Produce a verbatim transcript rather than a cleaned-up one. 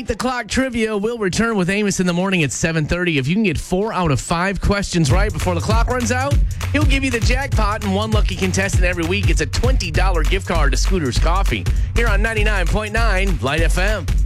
the Clock trivia will return with Amos in the morning at seven thirty. If you can get four out of five questions right before the clock runs out, he'll give you the jackpot, and one lucky contestant every week gets a twenty dollars gift card to Scooter's Coffee here on ninety-nine point nine Light F M.